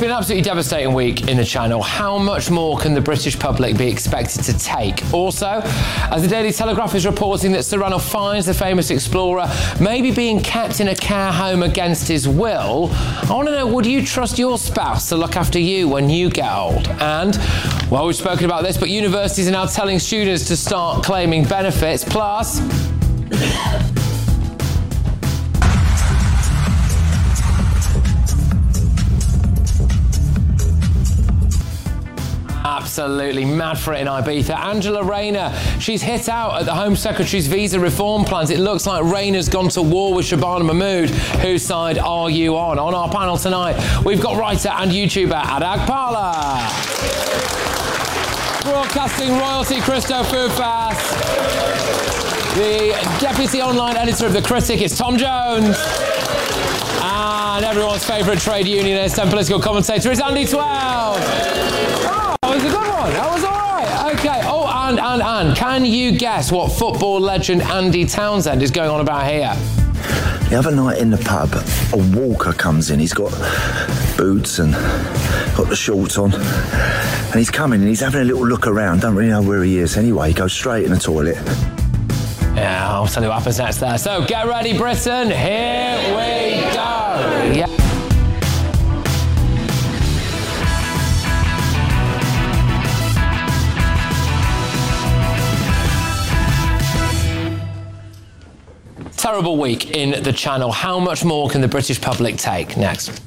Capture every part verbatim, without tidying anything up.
been an absolutely devastating week in the Channel. How much more can the British public be expected to take? Also, as the Daily Telegraph is reporting that Sir Ranulph Fiennes, the famous explorer, may be being kept in a care home against his will, I want to know, would you trust your spouse to look after you when you get old? And, well, we've spoken about this, but universities are now telling students to start claiming benefits. Plus... Absolutely mad for it in Ibiza. Angela Rayner, she's hit out at the Home Secretary's visa reform plans. It looks like Rayner's gone to war with Shabana Mahmood. Whose side are you on? On our panel tonight, we've got writer and YouTuber Adag Parla. Broadcasting royalty Christo Foufas. The deputy online editor of The Critic is Tom Jones. And everyone's favourite trade unionist and political commentator is Andy Twelve. That was a good one. That was all right. Okay. Oh, and, and, and, can you guess what football legend Andy Townsend is going on about here? The other night in the pub, a walker comes in. He's got boots and got the shorts on. And he's coming and he's having a little look around. Don't really know where he is. Anyway, he goes straight in the toilet. Yeah, I'll tell you what happens next there. So, get ready, Britain. Here we go. Yeah. Terrible week in the Channel. How much more can the British public take? Next.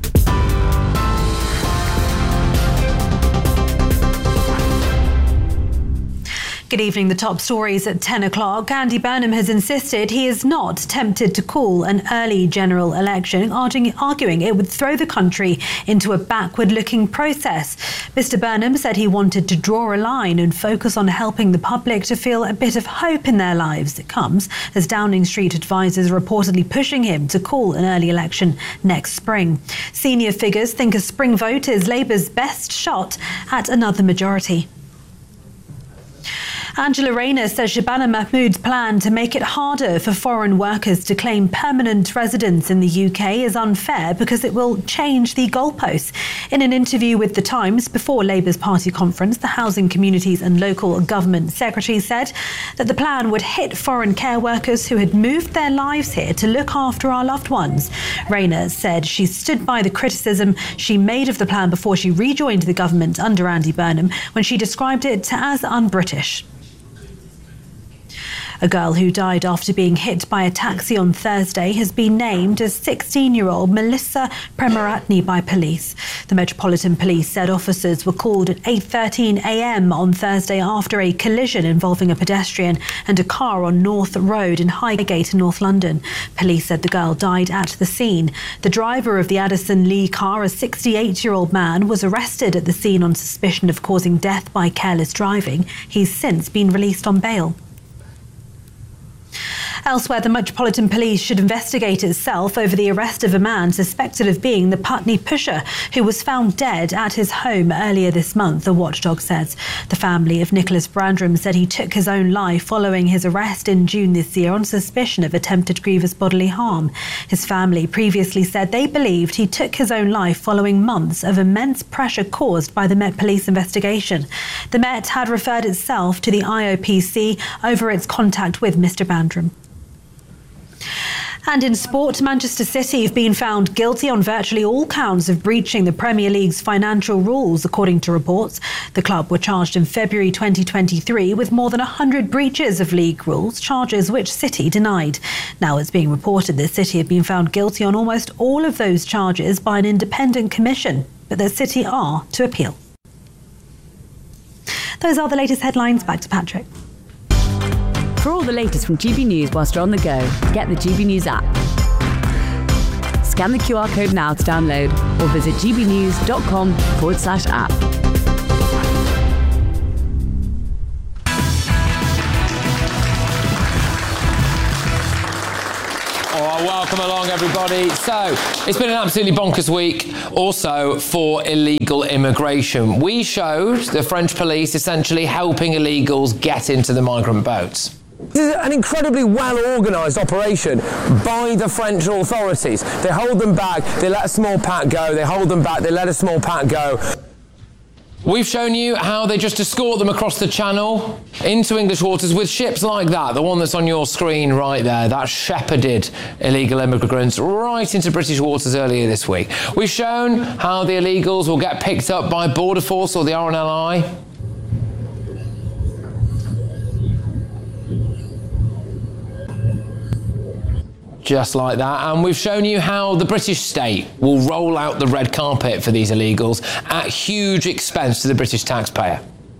Good evening. The top stories at ten o'clock. Andy Burnham has insisted he is not tempted to call an early general election, arguing it would throw the country into a backward-looking process. Mister Burnham said he wanted to draw a line and focus on helping the public to feel a bit of hope in their lives. It comes as Downing Street advisors are reportedly pushing him to call an early election next spring. Senior figures think a spring vote is Labour's best shot at another majority. Angela Rayner says Shabana Mahmood's plan to make it harder for foreign workers to claim permanent residence in the U K is unfair because it will change the goalposts. In an interview with The Times before Labour's party conference, the Housing, Communities and Local Government Secretary said that the plan would hit foreign care workers who had moved their lives here to look after our loved ones. Rayner said she stood by the criticism she made of the plan before she rejoined the government under Andy Burnham when she described it as un-British. A girl who died after being hit by a taxi on Thursday has been named as sixteen-year-old Melissa Premaratne by police. The Metropolitan Police said officers were called at eight thirteen a.m. on Thursday after a collision involving a pedestrian and a car on North Road in Highgate in North London. Police said the girl died at the scene. The driver of the Addison Lee car, a sixty-eight-year-old man, was arrested at the scene on suspicion of causing death by careless driving. He's since been released on bail. Elsewhere, the Metropolitan Police should investigate itself over the arrest of a man suspected of being the Putney pusher who was found dead at his home earlier this month, the watchdog says. The family of Nicholas Brandram said he took his own life following his arrest in June this year on suspicion of attempted grievous bodily harm. His family previously said they believed he took his own life following months of immense pressure caused by the Met Police investigation. The Met had referred itself to the I O P C over its contact with Mister Brandram. And in sport, Manchester City have been found guilty on virtually all counts of breaching the Premier League's financial rules, according to reports. The club were charged in February twenty twenty-three with more than one hundred breaches of league rules, charges which City denied. Now it's being reported that City have been found guilty on almost all of those charges by an independent commission, but that City are to appeal. Those are the latest headlines. Back to Patrick. For all the latest from G B News whilst you're on the go, get the G B News app. Scan the Q R code now to download or visit gbnews.com forward slash app. Oh, welcome along, everybody. So, it's been an absolutely bonkers week also for illegal immigration. We showed the French police essentially helping illegals get into the migrant boats. This is an incredibly well-organised operation by the French authorities. They hold them back, they let a small pack go, they hold them back, they let a small pack go. We've shown you how they just escort them across the channel into English waters with ships like that, the one that's on your screen right there, that shepherded illegal immigrants right into British waters earlier this week. We've shown how the illegals will get picked up by Border Force or the R N L I. Just like that. And we've shown you how the British state will roll out the red carpet for these illegals at huge expense to the British taxpayer.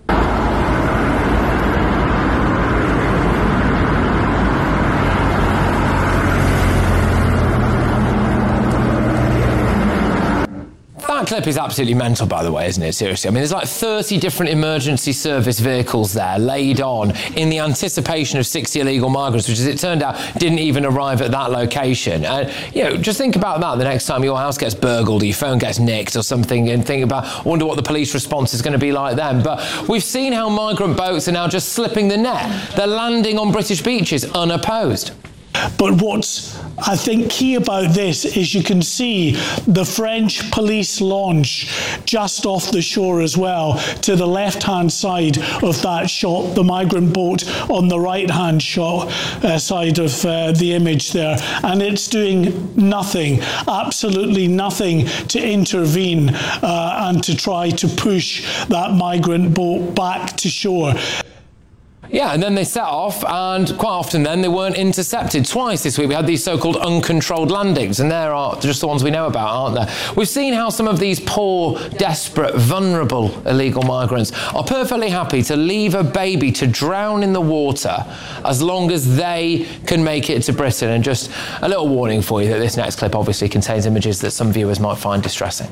That clip is absolutely mental, by the way, isn't it? Seriously. I mean, there's like thirty different emergency service vehicles there laid on in the anticipation of sixty illegal migrants, which, as it turned out, didn't even arrive at that location. And, you know, just think about that the next time your house gets burgled or your phone gets nicked or something, and think about, I wonder what the police response is going to be like then. But we've seen how migrant boats are now just slipping the net. They're landing on British beaches unopposed. But what's, I think, key about this is you can see the French police launch just off the shore as well, to the left-hand side of that shot, the migrant boat on the right-hand shot uh, side of uh, the image there. And it's doing nothing, absolutely nothing to intervene uh, and to try to push that migrant boat back to shore. Yeah, and then they set off, and quite often then they weren't intercepted. Twice this week we had these so-called uncontrolled landings, and there are just the ones we know about, aren't there? We've seen how some of these poor, desperate, vulnerable illegal migrants are perfectly happy to leave a baby to drown in the water as long as they can make it to Britain. And just a little warning for you that this next clip obviously contains images that some viewers might find distressing.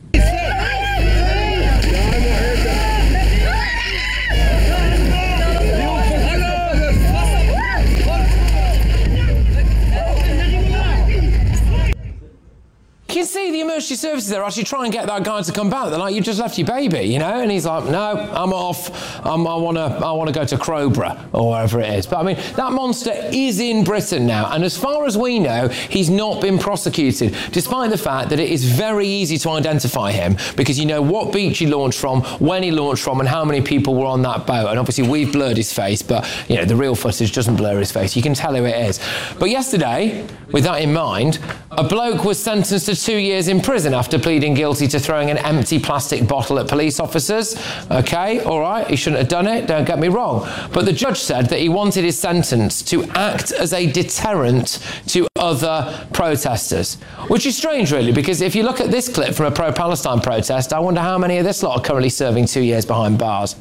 You can see the emergency services there actually try and get that guy to come back. They're like, you just left your baby, you know? And he's like, no, I'm off. Um, I want to I want to go to Crowborough or wherever it is. But I mean, that monster is in Britain now. And as far as we know, he's not been prosecuted, despite the fact that it is very easy to identify him because you know what beach he launched from, when he launched from, and how many people were on that boat. And obviously we've blurred his face, but you know, the real footage doesn't blur his face. You can tell who it is. But yesterday, with that in mind, a bloke was sentenced to two years in prison after pleading guilty to throwing an empty plastic bottle at police officers. Okay, all right, he shouldn't have done it, don't get me wrong. But the judge said that he wanted his sentence to act as a deterrent to other protesters. Which is strange, really, because if you look at this clip from a pro-Palestine protest, I wonder how many of this lot are currently serving two years behind bars.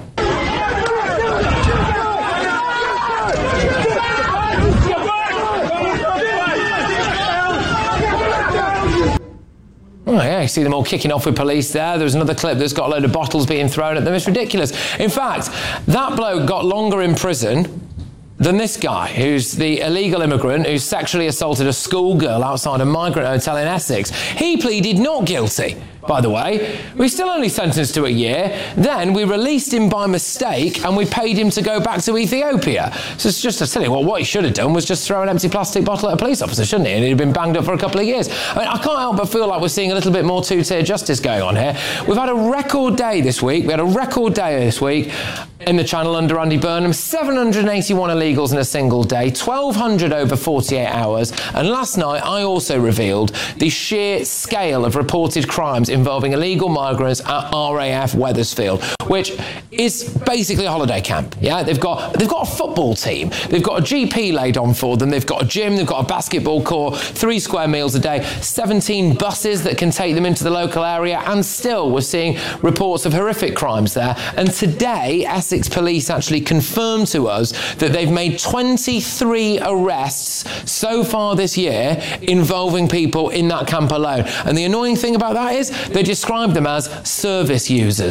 Oh, yeah, you see them all kicking off with police there. There's another clip that's got a load of bottles being thrown at them. It's ridiculous. In fact, that bloke got longer in prison than this guy, who's the illegal immigrant who sexually assaulted a schoolgirl outside a migrant hotel in Essex. He pleaded not guilty, by the way. We still only sentenced to a year. Then we released him by mistake and we paid him to go back to Ethiopia. So it's just, I tell you what, what he should have done was just throw an empty plastic bottle at a police officer, shouldn't he? And he'd have been banged up for a couple of years. I mean, I can't help but feel like we're seeing a little bit more two-tier justice going on here. We've had a record day this week. We had a record day this week in the Channel under Andy Burnham. seven hundred eighty-one illegals in a single day, twelve hundred over forty-eight hours. And last night, I also revealed the sheer scale of reported crimes involving illegal migrants at R A F Wethersfield, which is basically a holiday camp. Yeah, they've got they've got a football team, they've got a G P laid on for them, they've got a gym, they've got a basketball court, three square meals a day, seventeen buses that can take them into the local area, and still we're seeing reports of horrific crimes there. And today, Essex Police actually confirmed to us that they've made twenty-three arrests so far this year involving people in that camp alone. And the annoying thing about that is they describe them as service users.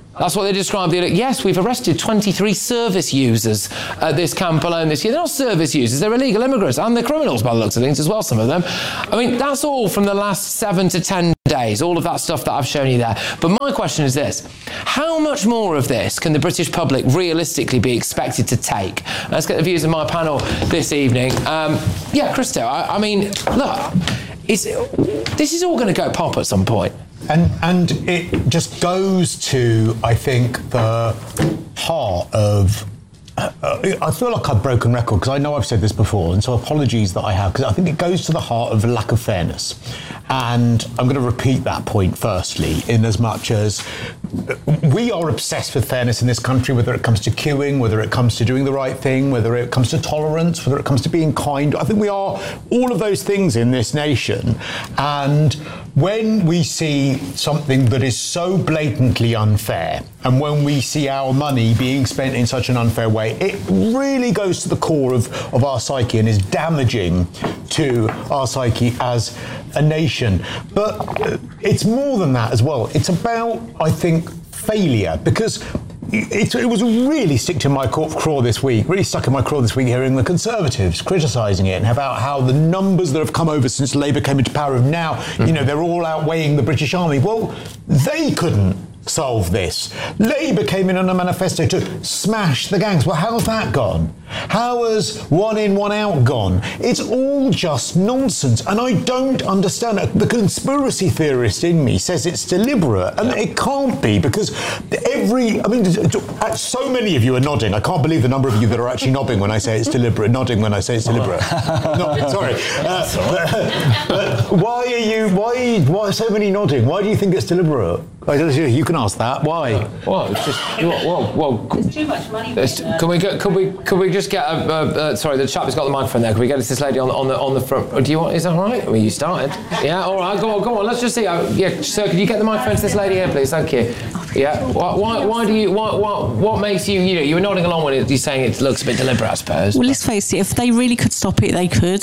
That's what they described. Yes, we've arrested twenty-three service users at this camp alone this year. They're not service users, they're illegal immigrants, and they're criminals by the looks of things as well, some of them. I mean, that's all from the last seven to ten days, all of that stuff that I've shown you there. But my question is this: how much more of this can the British public realistically be expected to take? Let's get the views of my panel this evening. Um, yeah, Christo, I, I mean, look, it's, this is all going to go pop at some point. And and it just goes to, I think, the heart of... Uh, I feel like I've broken record, because I know I've said this before, and so apologies that I have, because I think it goes to the heart of a lack of fairness. And I'm going to repeat that point firstly, in as much as we are obsessed with fairness in this country, whether it comes to queuing, whether it comes to doing the right thing, whether it comes to tolerance, whether it comes to being kind. I think we are all of those things in this nation. And when we see something that is so blatantly unfair, and when we see our money being spent in such an unfair way, it really goes to the core of, of our psyche and is damaging to our psyche as a nation. But it's more than that as well. It's about, I think, failure, because it, it was really stick to my craw this week, really stuck in my craw this week, hearing the Conservatives criticising it and about how the numbers that have come over since Labour came into power have now, mm-hmm. you know, they're all outweighing the British Army. Well, they couldn't solve this. Labour came in on a manifesto to smash the gangs. Well, how's that gone? How has one in, one out gone? It's all just nonsense, and I don't understand it. The conspiracy theorist in me says it's deliberate, and it can't be, because every, I mean, so many of you are nodding. I can't believe the number of you that are actually nodding when I say it's deliberate, nodding when I say it's deliberate. Nodding, sorry. Uh, but, but why are you, why, why are so many nodding? Why do you think it's deliberate? You can ask that. Why? Well, it's just, well, well, there's too much money. Can we get, could we, could we just get a, uh, uh, sorry, the chap who's got the microphone there. Can we get this lady on, on the on the front? Do you want? Is that all right? Well, you started. Yeah, all right. Go on, go on. Let's just see. Uh, yeah, sir, could you get the microphone to this lady here, please? Thank you. Yeah. Why? Why, why do you? Why, what? What makes you? You know, you were nodding along when you're saying it looks a bit deliberate, I suppose. Well, let's face it. If they really could stop it, they could.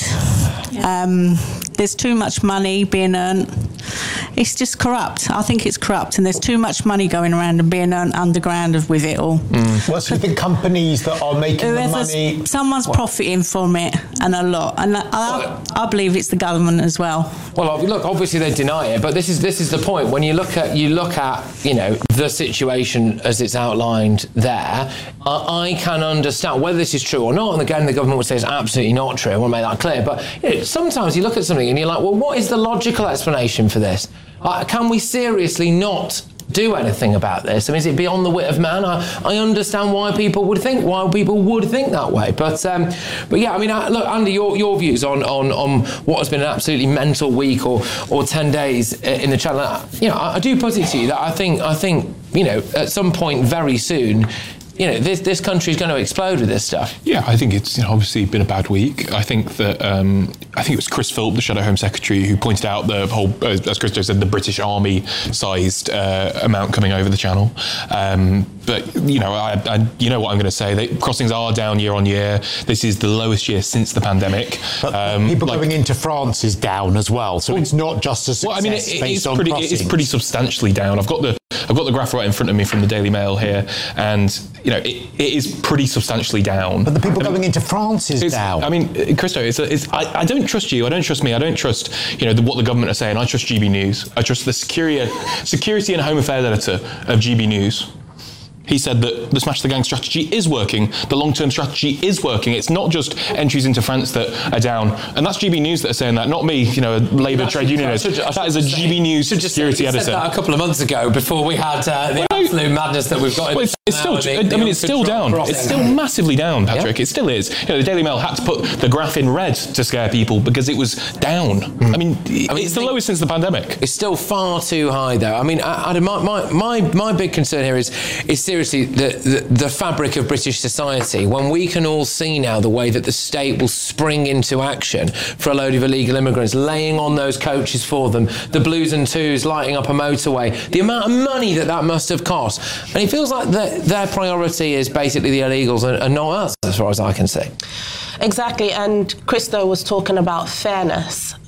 Um, there's too much money being earned. It's just corrupt. I think it's corrupt, and there's too much money going around and being earned underground with it all. Mm. Well, so you think companies that are making the money... Someone's what? profiting from it, and a lot. And I, I, I believe it's the government as well. Well, look, obviously they deny it, but this is this is the point. When you look at you look at you know the situation as it's outlined there, I, I can understand whether this is true or not. And again, the government would say it's absolutely not true. I want to make that clear. But you know, sometimes you look at something and you're like, well, what is the logical explanation for this? Uh, can we seriously not do anything about this? I mean, is it beyond the wit of man? I, I understand why people would think why people would think that way, but um, but yeah, I mean, I, look, Andy, your your views on, on on what has been an absolutely mental week or or ten days in the channel. You know, I, I do put it to you that I think I think you know at some point very soon, you know, this this country is going to explode with this stuff. Yeah, I think it's you know, obviously been a bad week. I think that um, I think it was Chris Philp, the Shadow Home Secretary, who pointed out the whole, as Christo said, the British Army-sized uh, amount coming over the channel. Um, but you know, I, I, you know what I'm going to say. They, crossings are down year on year. This is the lowest year since the pandemic. But um, people like, going into France is down as well, so well, it's not just a success. Well, I mean, it, it based is on pretty. crossings. It is pretty substantially down. I've got the I've got the graph right in front of me from the Daily Mail here, and you know, it, it is pretty substantially down. But the people going into France is down. I mean, Christo, it's, a, it's I, I don't trust you. I don't trust me. I don't trust you know the, what the government are saying. I trust G B News. I trust the security, security and Home Affairs editor of G B News. He said that the Smash the Gang strategy is working. The long-term strategy is working. It's not just entries into France that are down. And that's G B News that are saying that, not me, you know, a Labour trade unionist. That is a G B News security editor. Said that a couple of months ago before we had uh, the well, absolute madness that we've got. Well, it's, it's still, the, I mean, it's still down. Crossing. It's still massively down, Patrick. Yeah. It still is. You know, the Daily Mail had to put the graph in red to scare people because it was down. Mm. I mean, I mean, it's the lowest since the pandemic. It's still far too high, though. I mean, Adam, my my my, my big concern here is is seriously the, the the fabric of British society. When we can all see now the way that the state will spring into action for a load of illegal immigrants, laying on those coaches for them, the blues and twos lighting up a motorway, the amount of money that that must have cost. And it feels like the, their priority is basically the illegals and, and not us, as far as I can see. Exactly, and Christo was talking about fairness.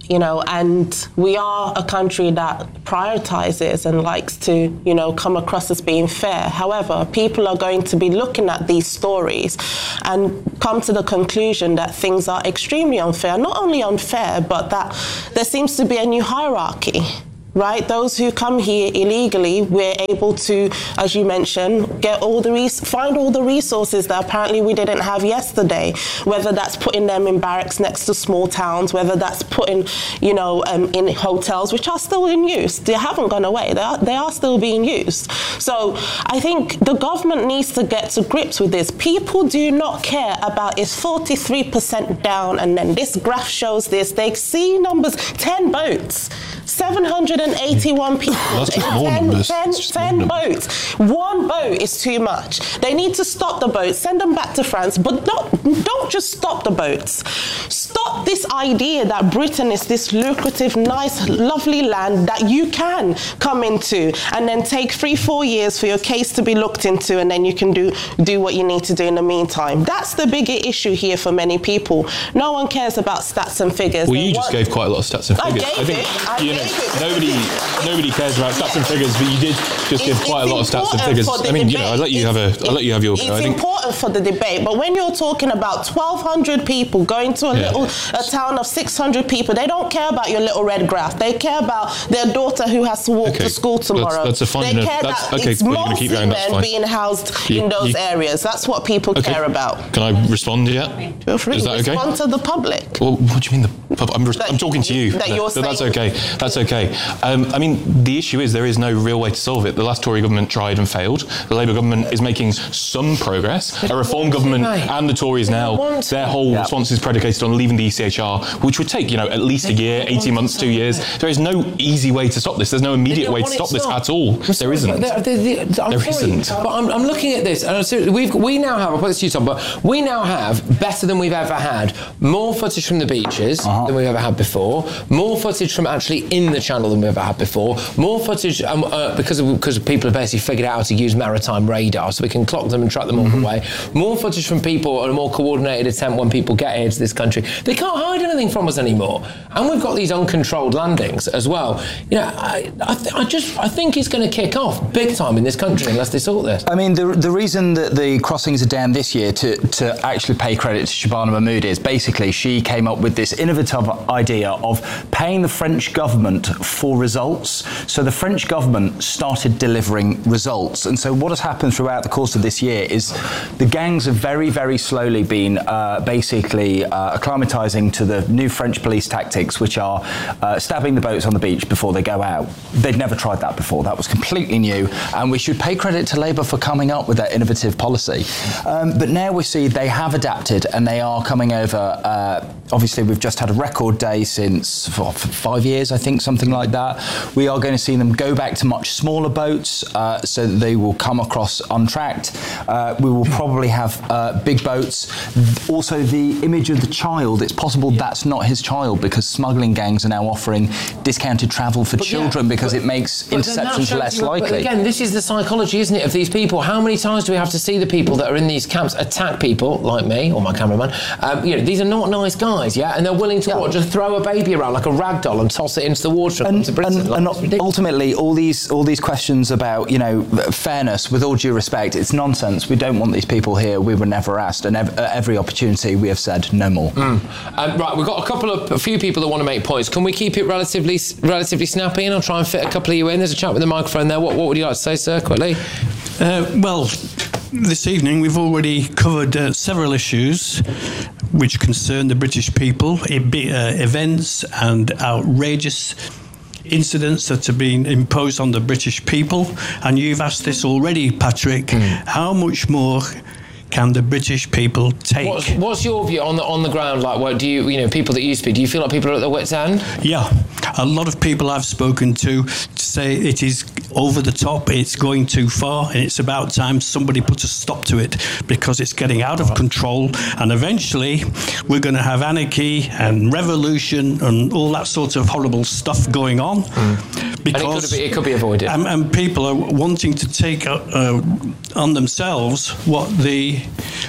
you know, and we are a country that prioritizes and likes to, you know, come across as being fair. However, people are going to be looking at these stories and come to the conclusion that things are extremely unfair. Not only unfair, but that there seems to be a new hierarchy. Right, those who come here illegally, we're able to, as you mentioned, get all the res- find all the resources that apparently we didn't have yesterday. Whether that's putting them in barracks next to small towns, whether that's putting, you know, um, in hotels which are still in use. They haven't gone away. They are, they are still being used. So I think the government needs to get to grips with this. People do not care about it's forty-three percent down, and then this graph shows this. They see numbers, ten boats. seven hundred eighty-one people. Well, that's just more ten, numbers. ten, That's just ten more numbers. boats. One boat is too much. They need to stop the boats, send them back to France, but don't, don't just stop the boats. Stop this idea that Britain is this lucrative, nice, lovely land that you can come into and then take three, four years for your case to be looked into, and then you can do, do what you need to do in the meantime. That's the bigger issue here for many people. No one cares about stats and figures. Well, They you just want- gave quite a lot of stats and I figures. gave think it. I you know, gave it. nobody nobody cares about stats and figures, but you did just give It's- quite it's a lot of stats and important figures. for the I mean, you know, debate. I let you have a I let you have your It's go. I think important for the debate, but when you're talking about twelve hundred people going to a Yeah. little a town of six hundred people, they don't care about your little red graph. They care about their daughter who has to walk Okay. to school That's- tomorrow. that's a fine They enough- care that's- that okay, it's well, you're gonna mostly keep going, that's men fine. being housed You- in those you- areas. That's what people Okay. care about. Can I respond yet? Feel free Is to that okay? respond to the public. Well, what do you mean? The pub? I'm, res- That I'm talking to you. that you're But that's saying- okay. That's okay. Um, I mean, the issue is there is no real way to solve it. The last Tory government tried and failed. The Labour government is making some progress. A Reform government mate. and the Tories now, want to. their whole response is predicated on leaving the E C H R, which would take, you know, at least a year, eighteen months, two years. There is no easy way to stop this. There's no immediate don't way to want it stop this stopped. at all. I'm There sorry, isn't. but there- there- there- I'm There sorry, isn't. But I'm, I'm looking at this, and I'm serious, we've, we now have, I'll put this to you, Tom, but we now have, better than we've ever had, more footage from the beaches Uh-huh. than we've ever had before, more footage from actually in the channel than we've ever had before, more footage um, uh, because, of, because people have basically figured out how to use maritime radar, so we can clock them and track them all the way. More footage from people and a more coordinated attempt when people get here to this country. They can't hide anything from us anymore. And we've got these uncontrolled landings as well. You know, I, I, th- I just I think it's going to kick off big time in this country unless they sort this. I mean, the the reason that the crossings are down this year, to, to actually pay credit to Shabana Mahmood, is basically she came up with this innovative idea of paying the French government for results. So the French government started delivering results. And so what has happened throughout the course of this year is the gangs have very, very slowly been uh, basically uh, acclimatizing to the new French police tactics, which are uh, stabbing the boats on the beach before they go out. They'd never tried that before. That was completely new. And we should pay credit to Labour for coming up with that innovative policy. Um, but now we see they have adapted and they are coming over. Uh, obviously, we've just had a record day since for, for five years, I think, something like that. We are going to see them go back to much smaller boats, uh, so that they will come across untracked. Uh, we will probably have uh, big boats. Also, the image of the child, it's possible that's not his child because smuggling gangs are now offering discounted travel for But yeah, children because but- it makes But then that interceptions shows less you- but likely. again, this is the psychology, isn't it, of these people? How many times do we have to see the people that are in these camps attack people like me or my cameraman? Um, you know, these are not nice guys, yeah, and they're willing to what, just throw a baby around like a rag doll and toss it into the water and, And, to Britain. and, Like, and it's ridiculous. ultimately, all these all these questions about, you know, fairness, with all due respect, it's nonsense. We don't want these people here. We were never asked, and ev- at every opportunity we have said no more. Um, right, we've got a couple of a few people that want to make points. Can we keep it relatively relatively snappy? And I'll try and fit a couple of you in. There's a chap with the microphone there. What, what would you like to say, sir, quickly? Uh, well, this evening we've already covered uh, several issues which concern the British people, it be, uh, events and outrageous incidents that have been imposed on the British people. And you've asked this already, Patrick, mm. how much more can the British people take? What's, what's your view on the on the ground? Like, what do you, you know, people that you speak, do you feel like people are at their wits' end? Yeah, a lot of people I've spoken to say it is over the top, it's going too far, and it's about time somebody put a stop to it because it's getting out of control, and eventually we're going to have anarchy and revolution and all that sort of horrible stuff going on. Mm. Because and it could, be, it could be avoided. And, and people are wanting to take uh, uh, on themselves what the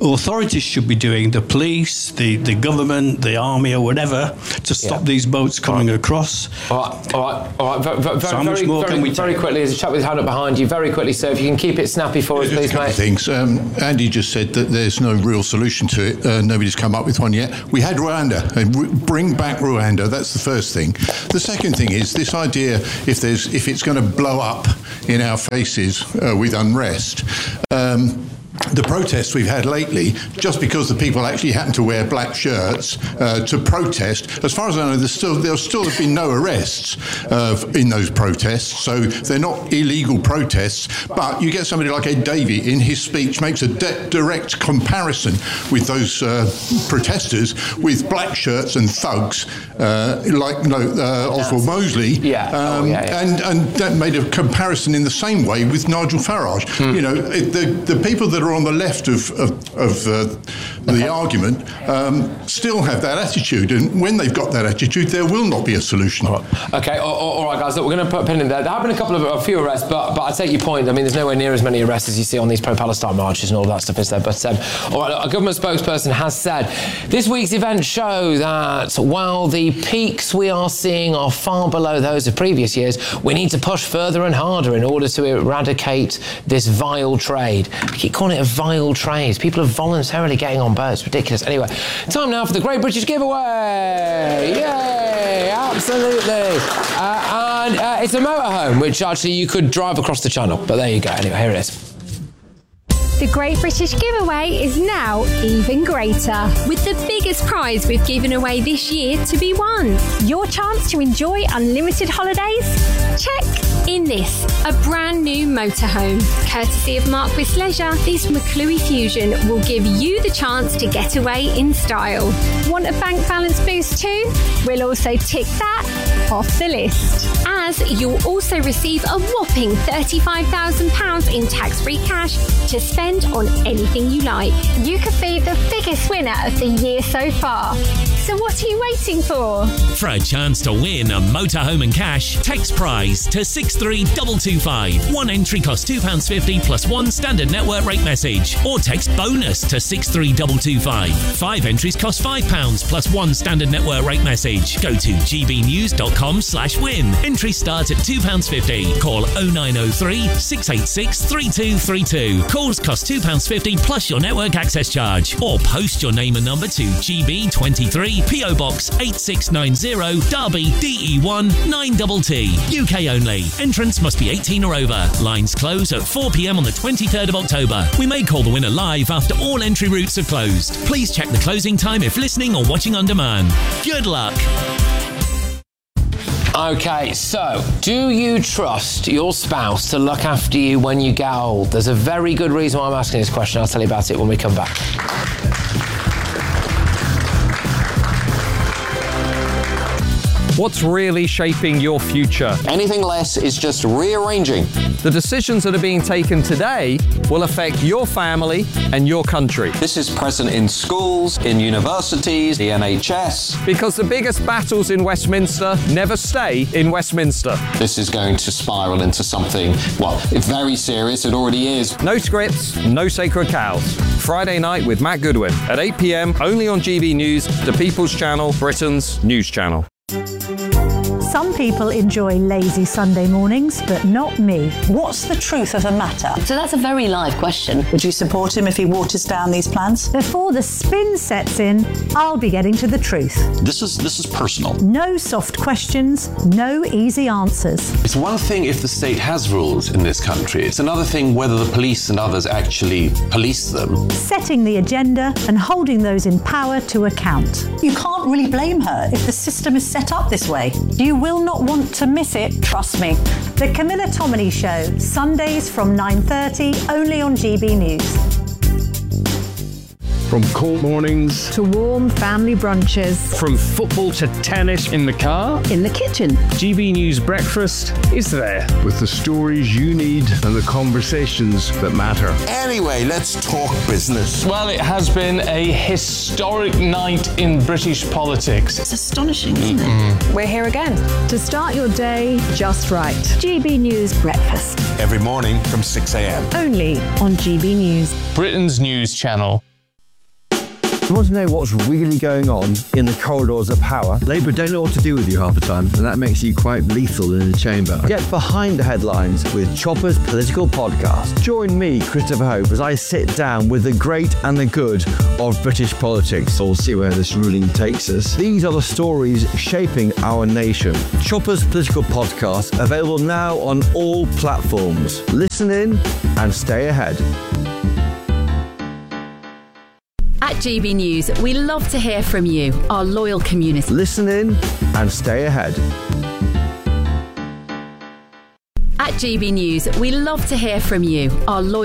authorities should be doing, the police, the, the government, the army or whatever, to stop Yeah. these boats coming across. All right, all right, all right. Very, very, So how much very, more very, can we very take? quickly, there's a chap with his hand up behind you. Very quickly, sir, if you can keep it snappy for us, Just please, a couple mate. of things. Um, Andy just said that there's no real solution to it. Uh, nobody's come up with one yet. We had Rwanda, and re- bring back Rwanda. That's the first thing. The second thing is this idea: if there's, if it's going to blow up in our faces uh, with unrest. Um, The protests we've had lately, just because the people actually happen to wear black shirts uh, to protest, as far as I know, there's still, there'll still have been no arrests uh, in those protests, so they're not illegal protests. But you get somebody like Ed Davey in his speech makes a de- direct comparison with those uh, protesters with black shirts and thugs, uh, like no, uh, Oswald Mosley. Yeah. Um, Oh, yeah, yeah. And, and that made a comparison in the same way with Nigel Farage. Hmm. You know, it, the, the people that are on the left of, of, of uh, the argument um, still have that attitude, and when they've got that attitude, there will not be a solution. All right. Okay, all, all, all right, guys, look, we're going to put a pin in there. There have been a couple of, a few arrests, but, but I take your point. I mean, there's nowhere near as many arrests as you see on these pro-Palestine marches and all that stuff, is there? But, um, all right, look, a government spokesperson has said, this week's events show that while the peaks we are seeing are far below those of previous years, we need to push further and harder in order to eradicate this vile trade. I keep calling it a vile trade. People are voluntarily getting on boats. Ridiculous. Anyway, time now for the Great British Giveaway. Yay! Absolutely. Uh, and uh, it's a motorhome, which actually you could drive across the channel. But there you go. Anyway, here it is. The Great British Giveaway is now even greater, with the biggest prize we've given away this year to be won. Your chance to enjoy unlimited holidays? Check. In this, a brand new motorhome. Courtesy of Marquis Leisure, this McClue Fusion will give you the chance to get away in style. Want a bank balance boost too? We'll also tick that off the list. As you'll also receive a whopping thirty-five thousand pounds in tax-free cash to spend on anything you like. You could be the biggest winner of the year so far. So what are you waiting for? For a chance to win a motorhome and cash, text prize to six three two two five. One entry costs two pounds fifty plus one standard network rate message. Or text bonus to six three two two five. Five entries cost five pounds plus one standard network rate message. Go to gbnews.com slash win. Entries start at two pounds fifty. Call oh nine oh three, six eight six, three two three two. Calls cost two pounds fifty plus your network access charge. Or post your name and number to G B twenty-three, P O Box eight six nine zero, Derby, D E one nine T T. U K only. Entrance must be eighteen or over. Lines close at four p m on the twenty-third of October. We may call the winner live after all entry routes are closed. Please check the closing time if listening or watching on demand. Good luck. Okay, so do you trust your spouse to look after you when you get old? There's a very good reason why I'm asking this question. I'll tell you about it when we come back. What's really shaping your future? Anything less is just rearranging. The decisions that are being taken today will affect your family and your country. This is present in schools, in universities, the N H S. Because the biggest battles in Westminster never stay in Westminster. This is going to spiral into something, well, very serious. It already is. No scripts, no sacred cows. Friday night with Matt Goodwin at eight p m only on G B News, the People's Channel, Britain's news channel. Some people enjoy lazy Sunday mornings, but not me. What's the truth of the matter? So that's a very live question. Would you support him if he waters down these plans? Before the spin sets in, I'll be getting to the truth. This is this is personal. No soft questions, no easy answers. It's one thing if the state has rules in this country. It's another thing whether the police and others actually police them. Setting the agenda and holding those in power to account. You can't really blame her if the system is set up this way. You will not want to miss it, trust me. The Camilla Tominey Show, Sundays from nine thirty, only on G B News. From cold mornings to warm family brunches. From football to tennis in the car. In the kitchen. G B News Breakfast is there. With the stories you need and the conversations that matter. Anyway, let's talk business. Well, it has been a historic night in British politics. It's astonishing, isn't mm-hmm. it? We're here again to start your day just right. G B News Breakfast. Every morning from six a m Only on G B News. Britain's news channel. You want to know what's really going on in the corridors of power? Labour don't know what to do with you half the time, and that makes you quite lethal in the chamber. Get behind the headlines with Chopper's Political Podcast. Join me, Christopher Hope, as I sit down with the great and the good of British politics. We'll see where this ruling takes us. These are the stories shaping our nation. Chopper's Political Podcast, available now on all platforms. Listen in and stay ahead. At G B News, we love to hear from you, our loyal community. Listen in and stay ahead. At G B News, we love to hear from you, our loyal